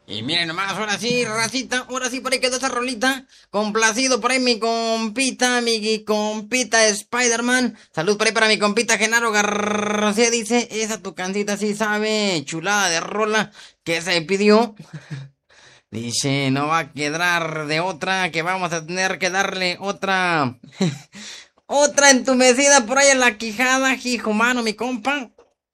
Y miren nomás, ahora sí, racita, ahora sí por ahí quedó esa rolita. Complacido por ahí mi compita Spider-Man. Salud por ahí para mi compita Genaro García. Dice, esa tu cancita sí sabe, chulada de rola que se pidió. Dice, no va a quedar de otra, que vamos a tener que darle otra, otra entumecida por ahí en la quijada, hijo mano, mi compa.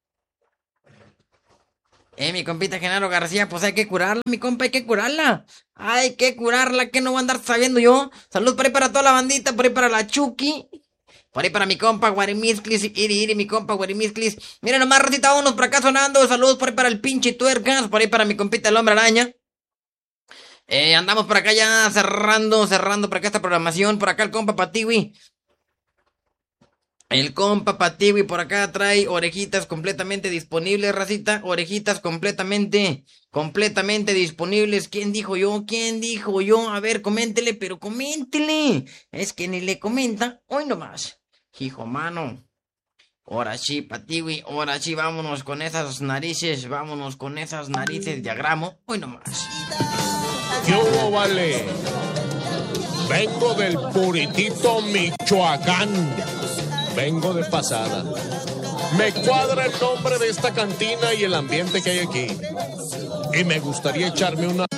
Mi compita Genaro García, pues hay que curarla, mi compa, hay que curarla. Hay que curarla, que no voy a andar sabiendo yo. Salud por ahí para toda la bandita, por ahí para la Chucky. Por ahí para mi compa Guarimisclis, iri, mi compa Guarimisclis. Miren nomás, ratita, unos por acá sonando. Saludos por ahí para el pinche tuercas, por ahí para mi compita el hombre araña. Andamos por acá ya cerrando por acá esta programación. Por acá el compa Patiwi. El compa Patiwi por acá trae orejitas completamente disponibles, racita. Orejitas completamente disponibles. ¿Quién dijo yo? ¿Quién dijo yo? A ver, coméntele, pero coméntele. Es que ni le comenta. Hoy nomás. Hijo mano. Ahora sí, Patiwi. Ahora sí, vámonos con esas narices. Vámonos con esas narices de agramo. Hoy nomás. Yo vale. Vengo del Puritito, Michoacán. Vengo de pasada. Me cuadra el nombre de esta cantina y el ambiente que hay aquí. Y me gustaría echarme una